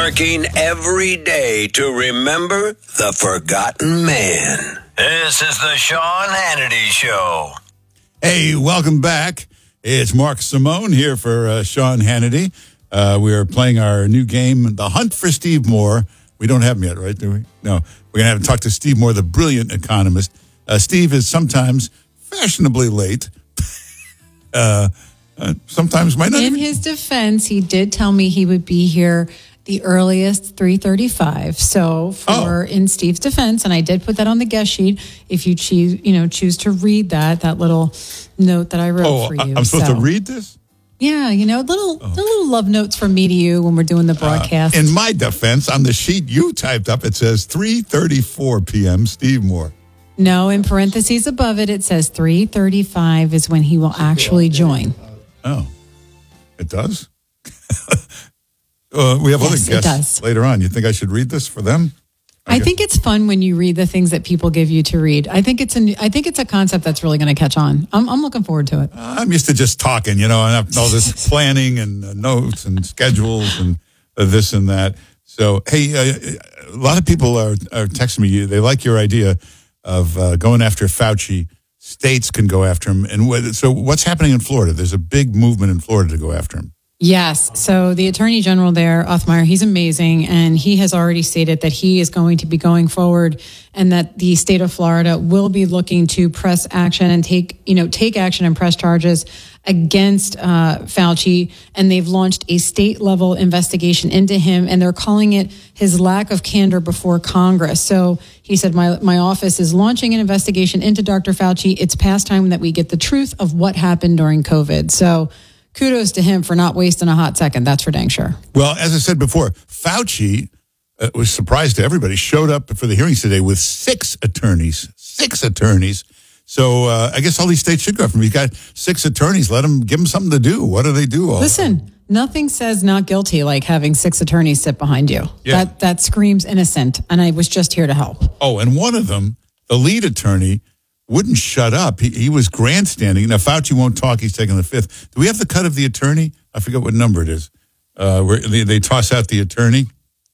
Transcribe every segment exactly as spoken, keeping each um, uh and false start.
working every day to remember the forgotten man. This is the Sean Hannity Show. Hey, welcome back. It's Mark Simone here for uh, Sean Hannity. Uh, we are playing our new game, The Hunt for Steve Moore. We don't have him yet, right? Do we? No. We're going to have to talk to Steve Moore, the brilliant economist. Uh, Steve is sometimes fashionably late. uh, uh, sometimes might not. In his defense, he did tell me he would be here the earliest three thirty-five. So for Oh. in Steve's defense, and I did put that on the guest sheet. If you choose, you know, choose to read that that little note that I wrote Oh, for you. I'm supposed so, to read this? Yeah, you know, little Oh. little love notes from me to you when we're doing the broadcast. Uh, in my defense, on the sheet you typed up, it says three thirty-four p.m. Steve Moore. no, in parentheses above it, it says three thirty-five is when he will actually join. Oh, it does? uh, we have Yes, other it guests does. later on. You think I should read this for them? I guess- think it's fun when you read the things that people give you to read. I think it's a, I think it's a concept that's really going to catch on. I'm, I'm looking forward to it. I'm used to just talking, you know, and I've all this planning and uh, notes and schedules and uh, this and that. So, hey, uh, a lot of people are, are texting me. They like your idea of uh, going after Fauci. States can go after him. And what, so what's happening in Florida? There's a big movement in Florida to go after him. Yes. So the attorney general there, Othmeyer, he's amazing. And he has already stated that he is going to be going forward and that the state of Florida will be looking to press action and take, you know, take action and press charges against uh, Fauci. And they've launched a state level investigation into him, and they're calling it his lack of candor before Congress. So he said, my, my office is launching an investigation into Doctor Fauci. It's past time that we get the truth of what happened during COVID. So kudos to him for not wasting a hot second. That's for dang sure. Well, as I said before, Fauci uh, was surprised to everybody, showed up for the hearings today with six attorneys, six attorneys. So uh, I guess all these states should go after him. He's got six attorneys. Let him, give him something to do. What do they do? All Listen, nothing says not guilty like having six attorneys sit behind you. Yeah. That that screams innocent, and I was just here to help. Oh, and one of them, the lead attorney, wouldn't shut up. He, he was grandstanding. Now, Fauci won't talk. He's taking the fifth. Do we have the cut of the attorney? I forget what number it is. Uh, where they, they toss out the attorney.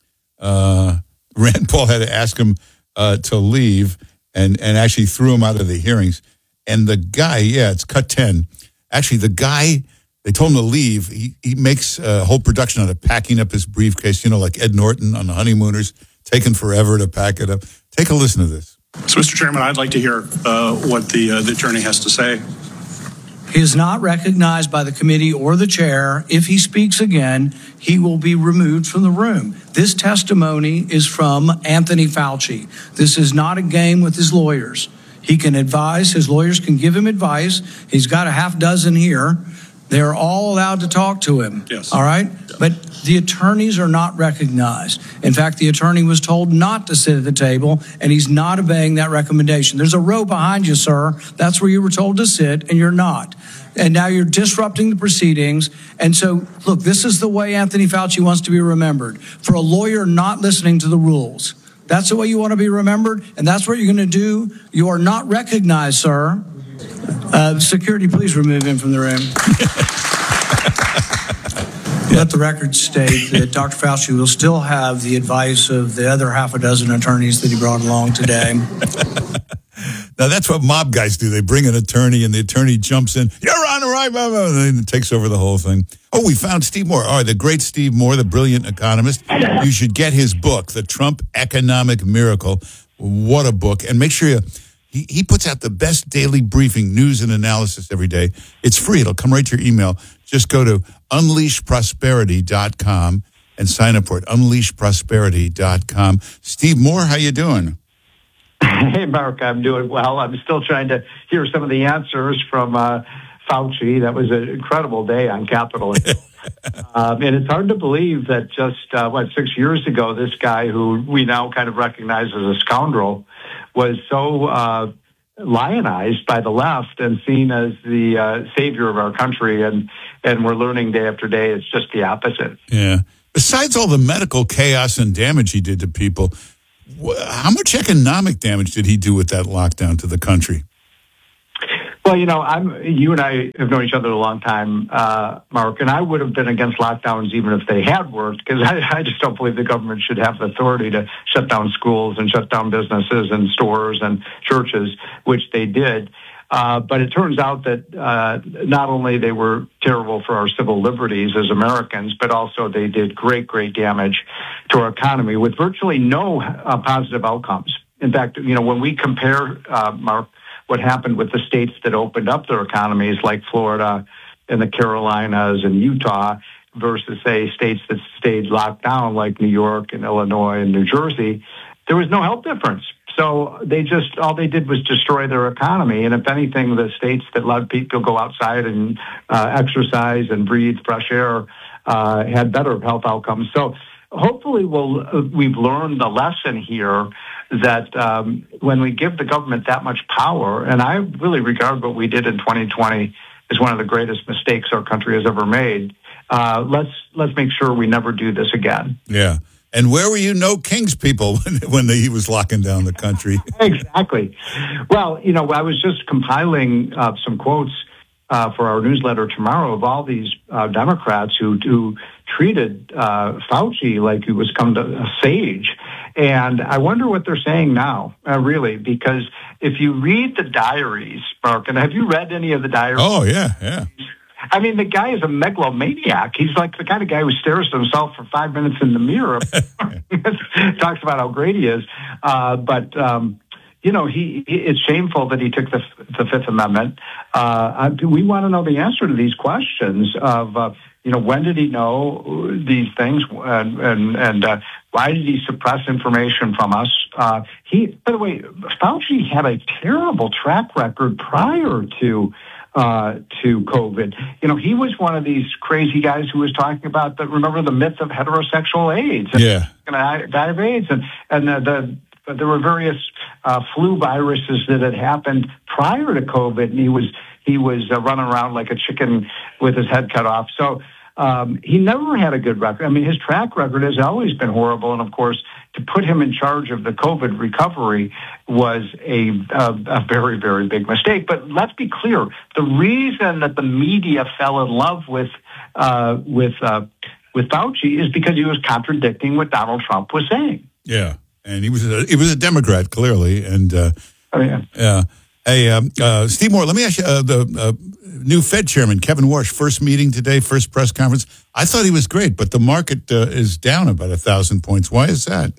Uh, Rand Paul had to ask him uh, to leave and, and actually threw him out of the hearings. And the guy, yeah, it's cut ten. Actually, the guy, they told him to leave. He, he makes a whole production out of packing up his briefcase, you know, like Ed Norton on The Honeymooners, taking forever to pack it up. Take a listen to this. So, Mister Chairman, I'd like to hear uh, what the, uh, the attorney has to say. He is not recognized by the committee or the chair. If he speaks again, he will be removed from the room. This testimony is from Anthony Fauci. This is not a game with his lawyers. He can advise. His lawyers can give him advice. He's got a half dozen here. They're all allowed to talk to him. Yes. All right? But the attorneys are not recognized. In fact, the attorney was told not to sit at the table, and he's not obeying that recommendation. There's a row behind you, sir. That's where you were told to sit, and you're not. And now you're disrupting the proceedings. And so, look, this is the way Anthony Fauci wants to be remembered. For a lawyer not listening to the rules. That's the way you want to be remembered, and that's what you're going to do. You are not recognized, sir. Uh, security, please remove him from the room. Let the record state that Doctor Fauci will still have the advice of the other half a dozen attorneys that he brought along today. Now, that's what mob guys do. They bring an attorney, and the attorney jumps in. You're on the right, blah, blah, and then takes over the whole thing. Oh, we found Steve Moore. All right, the great Steve Moore, the brilliant economist. You should get his book, The Trump Economic Miracle. What a book. And make sure you... He, he puts out the best daily briefing, news and analysis every day. It's free. It'll come right to your email. Just go to unleash prosperity dot com and sign up for it. unleash prosperity dot com. Steve Moore, how you doing? Hey, Mark, I'm doing well. I'm still trying to hear some of the answers from uh, Fauci. That was an incredible day on Capitol Hill. um, and it's hard to believe that just, uh, what, six years ago, this guy who we now kind of recognize as a scoundrel was so uh, lionized by the left and seen as the uh, savior of our country. And, and we're learning day after day it's just the opposite. Yeah. Besides all the medical chaos and damage he did to people, how much economic damage did he do with that lockdown to the country? Well, you know, I'm. You and I have known each other a long time, uh, Mark, and I would have been against lockdowns even if they had worked, because I, I just don't believe the government should have the authority to shut down schools and shut down businesses and stores and churches, which they did. Uh, but it turns out that uh, not only they were terrible for our civil liberties as Americans, but also they did great, great damage to our economy with virtually no uh, positive outcomes. In fact, you know, when we compare, uh, Mark, what happened with the states that opened up their economies, like Florida and the Carolinas and Utah, versus, say, states that stayed locked down, like New York and Illinois and New Jersey, there was no health difference. So they just, all they did was destroy their economy. And if anything, the states that let people go outside and uh, exercise and breathe fresh air uh, had better health outcomes. So hopefully we'll, uh, we've learned the lesson here that um, when we give the government that much power, and I really regard what we did in twenty twenty as one of the greatest mistakes our country has ever made, uh, let's let's make sure we never do this again. Yeah. And where were you, no Kings people, when, when he was locking down the country? Exactly. Well, you know, I was just compiling uh, some quotes uh, for our newsletter tomorrow of all these uh, Democrats who, who treated uh, Fauci like he was come to a sage. And I wonder what they're saying now, uh, really, because if you read the diaries, Mark, and have you read any of the diaries? Oh, yeah, yeah. I mean, the guy is a megalomaniac. He's like the kind of guy who stares at himself for five minutes in the mirror, talks about how great he is. Uh, but, um, you know, he, he it's shameful that he took the, the Fifth Amendment. Uh, I, we want to know the answer to these questions of, uh, you know, when did he know these things, and and, and uh, why did he suppress information from us? Uh, he, by the way, Fauci had a terrible track record prior to uh, to COVID. You know, he was one of these crazy guys who was talking about the, remember the myth of heterosexual AIDS? And yeah, going to die of AIDS, and and the, the there were various uh, flu viruses that had happened prior to COVID, and he was. He was uh, running around like a chicken with his head cut off. So um, he never had a good record. I mean, his track record has always been horrible. And, of course, to put him in charge of the COVID recovery was a, a, a very, very big mistake. But let's be clear. The reason that the media fell in love with uh, with uh, with Fauci is because he was contradicting what Donald Trump was saying. Yeah, and he was a, he was a Democrat, clearly. And, uh, oh, yeah. yeah. Hey, um, uh, Steve Moore, let me ask you, uh, the uh, new Fed chairman, Kevin Warsh, first meeting today, first press conference. I thought he was great, but the market uh, is down about a thousand points. Why is that?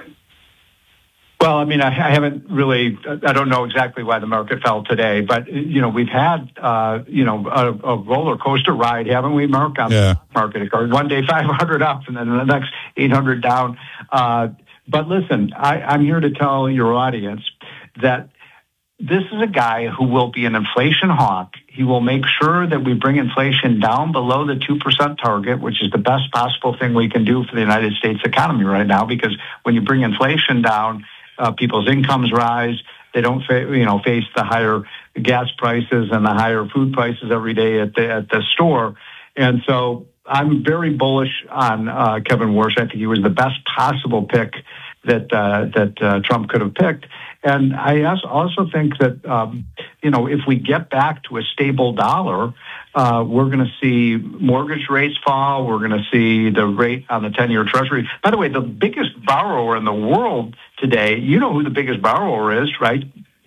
Well, I mean, I, I haven't really, I don't know exactly why the market fell today, but, you know, we've had, uh, you know, a, a roller coaster ride, haven't we, Mark, on yeah. the market? It goes one day five hundred up and then the next eight hundred down. Uh, but listen, I, I'm here to tell your audience that this is a guy who will be an inflation hawk. He will make sure that we bring inflation down below the two percent target, which is the best possible thing we can do for the United States economy right now, because when you bring inflation down, uh, people's incomes rise. They don't fa- you know, face the higher gas prices and the higher food prices every day at the, at the store. And so I'm very bullish on uh, Kevin Warsh. I think he was the best possible pick that uh, that uh, Trump could have picked. And I also think that, um, you know, if we get back to a stable dollar, uh, we're going to see mortgage rates fall. We're going to see the rate on the ten-year Treasury. By the way, the biggest borrower in the world today, you know who the biggest borrower is, right?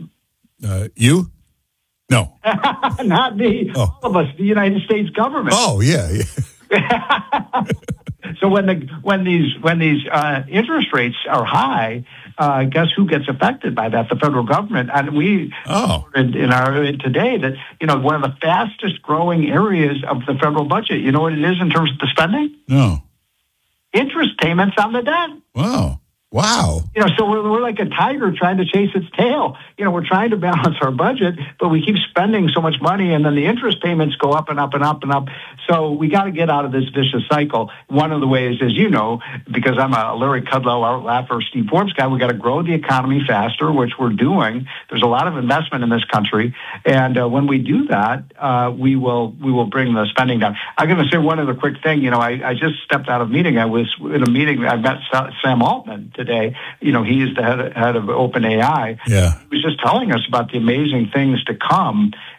Uh, you? No. Not me. Oh. All of us, the United States government. Oh, yeah, yeah. So when the when these when these uh, interest rates are high, uh, guess who gets affected by that? The federal government. And we oh. in, in our in today that you know one of the fastest growing areas of the federal budget. You know what it is in terms of the spending? No. Interest payments on the debt. Wow. Wow. You know, so we're, we're like a tiger trying to chase its tail. You know, we're trying to balance our budget, but we keep spending so much money, and then the interest payments go up and up and up and up. So we got to get out of this vicious cycle. One of the ways, as you know, because I'm a Larry Kudlow, Art Laffer, Steve Forbes guy, we got to grow the economy faster, which we're doing. There's a lot of investment in this country, and uh, when we do that, uh, we will we will bring the spending down. I'm going to say one other quick thing. You know, I, I just stepped out of a meeting. I was in a meeting. I met Sam Altman today. You know, he is the head, head of OpenAI. Yeah. He was just telling us about the amazing things to come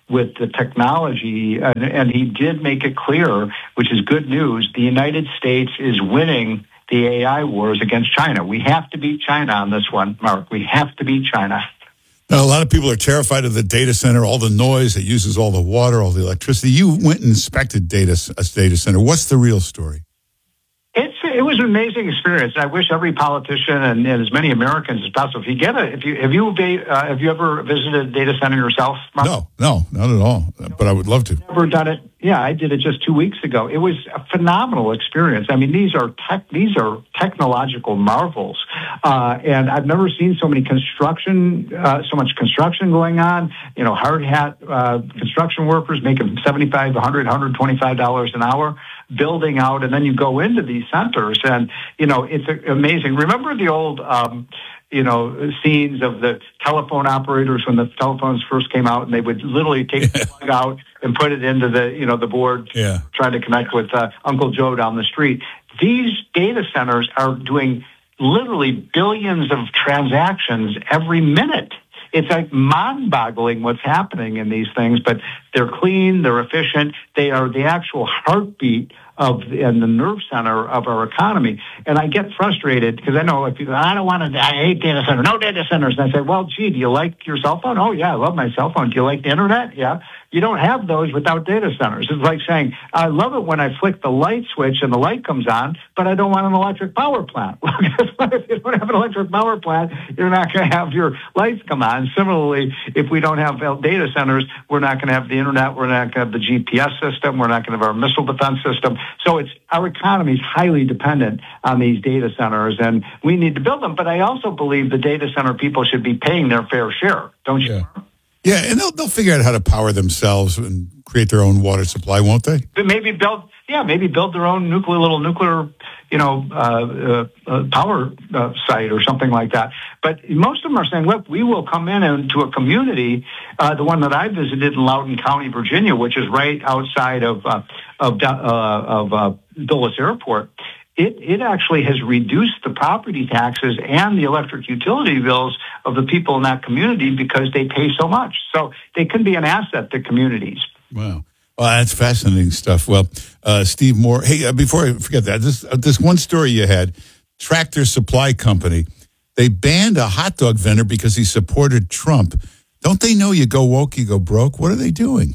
with the technology, and, and he did make it clear, which is good news, the United States is winning the A I wars against China. We have to beat China on this one, Mark. We have to beat China. Now, a lot of people are terrified of the data center, all the noise, it uses all the water, all the electricity. You went and inspected data, a data center. What's the real story? It's it was an amazing experience. I wish every politician and, and as many Americans as possible. If you get it, if you have you uh, have you ever visited a data center yourself, Mark? No, no, not at all. But I would love to. Never done it. Yeah, I did it just two weeks ago. It was a phenomenal experience. I mean, these are tech, these are technological marvels, uh, and I've never seen so many construction, uh, so much construction going on. You know, hard hat uh, construction workers making seventy-five, one hundred, one hundred twenty-five dollars an hour, building out, and then you go into these centers, and you know, it's amazing. Remember the old. Um, you know, scenes of the telephone operators when the telephones first came out, and they would literally take the plug out and put it into the, you know, the board, yeah. trying to connect with uh, Uncle Joe down the street. These data centers are doing literally billions of transactions every minute. It's like mind-boggling what's happening in these things, but they're clean, they're efficient, they are the actual heartbeat of and the nerve center of our economy. And I get frustrated because I know if people, I don't want to, I hate data centers, no data centers. And I say, well, gee, do you like your cell phone? Oh, yeah, I love my cell phone. Do you like the internet? Yeah. You don't have those without data centers. It's like saying, I love it when I flick the light switch and the light comes on, but I don't want an electric power plant. Well, guess what? If you don't have an electric power plant, you're not going to have your lights come on. Similarly, if we don't have data centers, we're not going to have the internet, we're not going to have the G P S system, we're not going to have our missile defense system. So it's our economy is highly dependent on these data centers, and we need to build them. But I also believe the data center people should be paying their fair share, don't you? Yeah. Yeah, and they'll they'll figure out how to power themselves and create their own water supply, won't they? But maybe build, yeah, maybe build their own nuclear little nuclear, you know, uh, uh, uh, power uh, site or something like that. But most of them are saying, look, we will come in into a community, uh, the one that I visited in Loudoun County, Virginia, which is right outside of uh, of uh, of uh, Dulles Airport. It, it actually has reduced the property taxes and the electric utility bills of the people in that community because they pay so much. So they can be an asset to communities. Wow. Well, that's fascinating stuff. Well, uh, Steve Moore, hey, uh, before I forget that, this, uh, this one story you had, Tractor Supply Company, they banned a hot dog vendor because he supported Trump. Don't they know you go woke, you go broke? What are they doing?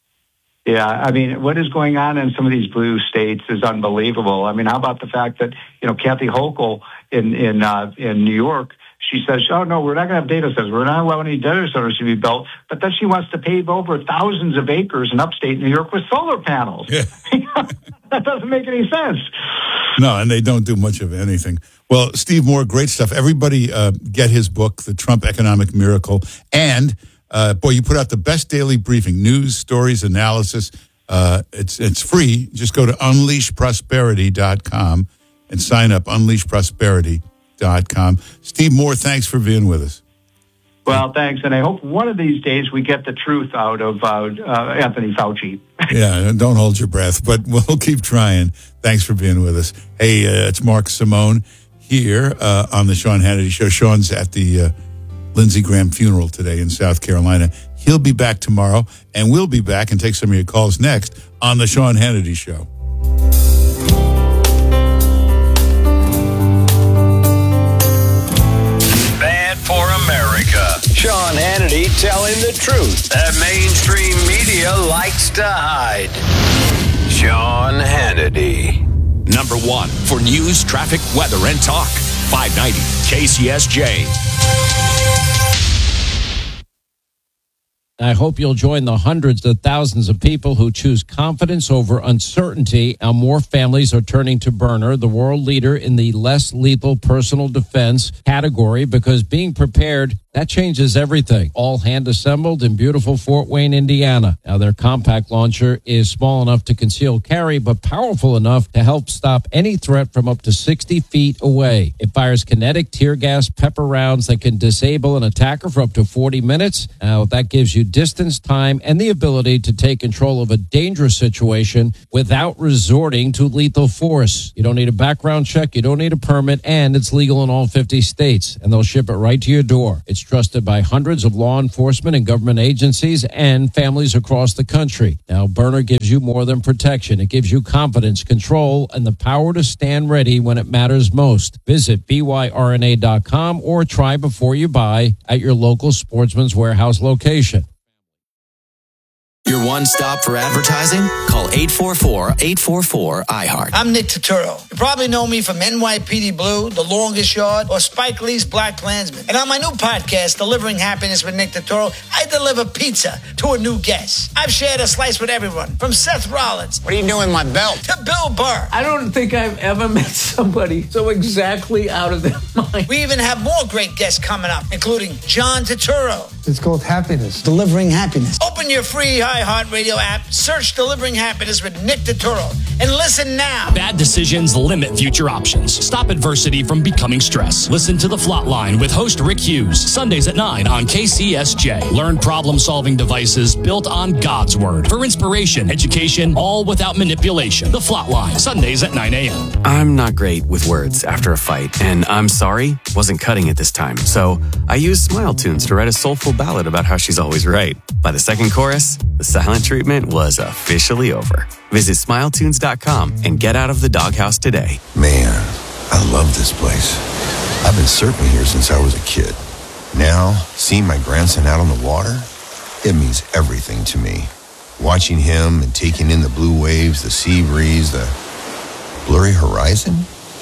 Yeah, I mean, what is going on in some of these blue states is unbelievable. I mean, how about the fact that, you know, Kathy Hochul in in uh, in New York, she says, oh, no, we're not going to have data centers. We're not allowing any data centers to be built. But then she wants to pave over thousands of acres in upstate New York with solar panels. Yeah. That doesn't make any sense. No, and they don't do much of anything. Well, Steve Moore, great stuff. Everybody uh, get his book, The Trump Economic Miracle. And Uh, boy, you put out the best daily briefing, news, stories, analysis. Uh, it's it's free. Just go to unleash prosperity dot com and sign up, unleash prosperity dot com. Steve Moore, thanks for being with us. Well, thanks. And I hope one of these days we get the truth out of uh, uh, Anthony Fauci. Yeah, don't hold your breath, but we'll keep trying. Thanks for being with us. Hey, uh, it's Mark Simone here uh, on the Sean Hannity Show. Sean's at the Uh, Lindsey Graham funeral today in South Carolina. He'll be back tomorrow, and we'll be back and take some of your calls next on the Sean Hannity Show. Bad for America. Sean Hannity telling the truth that mainstream media likes to hide. Sean Hannity. Number one for news, traffic, weather, and talk. five ninety K C S J. I hope you'll join the hundreds of thousands of people who choose confidence over uncertainty. Now, more families are turning to Byrna, the world leader in the less lethal personal defense category, because being prepared, that changes everything. All hand assembled in beautiful Fort Wayne, Indiana. Now, their compact launcher is small enough to conceal carry, but powerful enough to help stop any threat from up to sixty feet away. It fires kinetic tear gas pepper rounds that can disable an attacker for up to forty minutes. Now, that gives you distance, time, and the ability to take control of a dangerous situation without resorting to lethal force. You don't need a background check, you don't need a permit, and it's legal in all fifty states, and they'll ship it right to your door. It's trusted by hundreds of law enforcement and government agencies and families across the country. Now, Byrna gives you more than protection. It gives you confidence, control, and the power to stand ready when it matters most. Visit B Y R N A dot com or try before you buy at your local Sportsman's Warehouse location. Your one stop for advertising? Call eight four four, eight four four, I heart. I'm Nick Turturro. You probably know me from N Y P D Blue, The Longest Yard, or Spike Lee's Black Klansman. And on my new podcast, Delivering Happiness with Nick Turturro, I deliver pizza to a new guest. I've shared a slice with everyone, from Seth Rollins. What are you doing with my belt? To Bill Burr. I don't think I've ever met somebody so exactly out of their mind. We even have more great guests coming up, including John Turturro. It's called Happiness. Delivering Happiness. Open your free iHeartRadio app, search Delivering Happiness with Nick Turturro, and listen now. Bad decisions limit future options. Stop adversity from becoming stress. Listen to The Flatline with host Rick Hughes, Sundays at nine on K C S J. Learn problem-solving devices built on God's Word for inspiration, education, all without manipulation. The Flatline, Sundays at nine a.m. I'm not great with words after a fight, and I'm sorry wasn't cutting it this time. So I used Smile Tunes to write a soulful ballad about how she's always right. By the second chorus, the silent treatment was officially over. Visit smile tunes dot com and get out of the doghouse today. Man, I love this place. I've been surfing here since I was a kid. Now, seeing my grandson out on the water, it means everything to me. Watching him and taking in the blue waves, the sea breeze, the blurry horizon.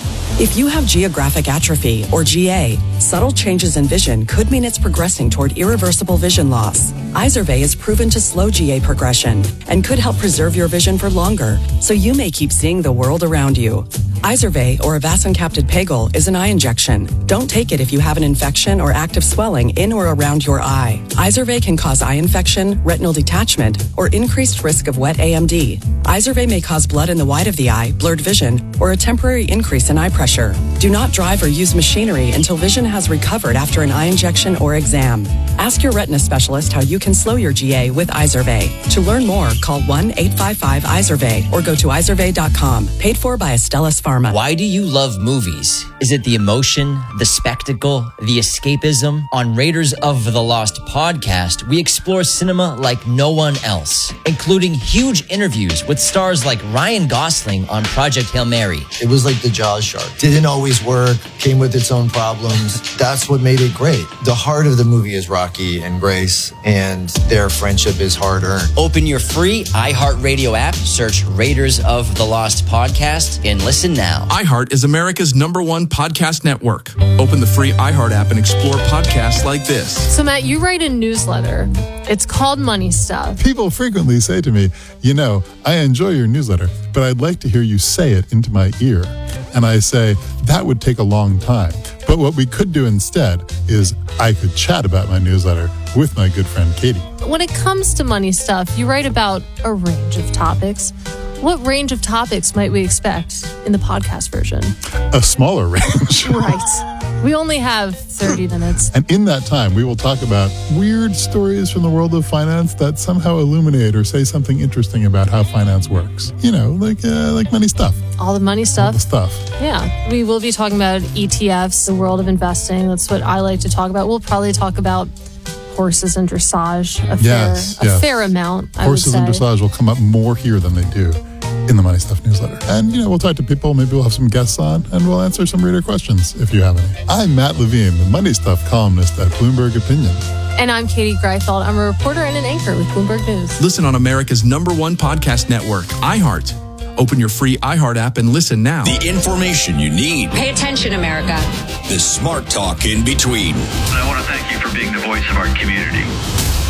If you have geographic atrophy, or G A, subtle changes in vision could mean it's progressing toward irreversible vision loss. Izervay is proven to slow G A progression and could help preserve your vision for longer, so you may keep seeing the world around you. Izervay, or avacincaptad pegol, is an eye injection. Don't take it if you have an infection or active swelling in or around your eye. Izervay can cause eye infection, retinal detachment, or increased risk of wet A M D. Izervay may cause blood in the white of the eye, blurred vision, or a temporary increase in eye pressure. Do not drive or use machinery until vision has recovered after an eye injection or exam. Ask your retina specialist how you can slow your G A with Izervay. To learn more, call one eight five five Izervay or go to izervay dot com. Paid for by Astellas Pharma. Why do you love movies? Is it the emotion, the spectacle, the escapism? On Raiders of the Lost podcast, we explore cinema like no one else, including huge interviews with stars like Ryan Gosling on Project Hail Mary. It was like the Jaws shark. Didn't always work, came with its own problems. That's what made it great. The heart of the movie is Rocky and Grace, and their friendship is hard-earned. Open your free iHeartRadio app, search Raiders of the Lost podcast, and listen now. iHeart is America's number one podcast network. Open the free iHeart app and explore podcasts like this. So, Matt, you write a newsletter. It's called Money Stuff. People frequently say to me, you know, I enjoy your newsletter, but I'd like to hear you say it into my ear. And I say, that would take a long time. But what we could do instead is I could chat about my newsletter with my good friend Katie. When it comes to Money Stuff, you write about a range of topics. What range of topics might we expect in the podcast version? A smaller range. Right. We only have thirty minutes. And in that time, we will talk about weird stories from the world of finance that somehow illuminate or say something interesting about how finance works. You know, like uh, like money stuff. All the money stuff. All the stuff. Yeah. We will be talking about E T Fs, the world of investing. That's what I like to talk about. We'll probably talk about horses and dressage a yes, fair, yes. a fair amount, I Horses would and say. dressage will come up more here than they do in the Money Stuff newsletter. And, you know, we'll talk to people. Maybe we'll have some guests on, and we'll answer some reader questions if you have any. I'm Matt Levine, the Money Stuff columnist at Bloomberg Opinion. And I'm Katie Greifeld. I'm a reporter and an anchor with Bloomberg News. Listen on America's number one podcast network, iHeart. Open your free iHeart app and listen now. The information you need. Pay attention, America. The smart talk in between. I want to thank you for being the voice of our community.